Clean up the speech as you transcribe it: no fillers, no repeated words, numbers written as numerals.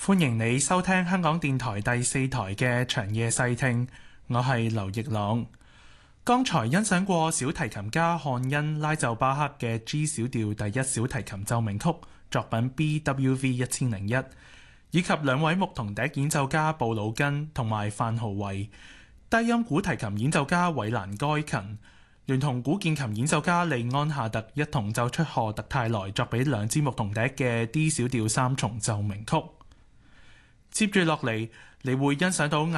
歡迎你收聽香港電台第四台嘅長夜細聽，我係劉奕朗。剛才欣賞過小提琴家漢恩拉就巴克嘅 G 小調第一小提琴奏鳴曲作品 BWV 1001，以及兩位牧童笛演奏家布魯根同埋范豪維，低音古提琴演奏家韋蘭該勤，聯同古鍵琴演奏家利安夏特一同奏出賀特泰來作俾兩支牧童笛嘅 D 小調三重奏鳴曲。接住落嚟，你會欣賞到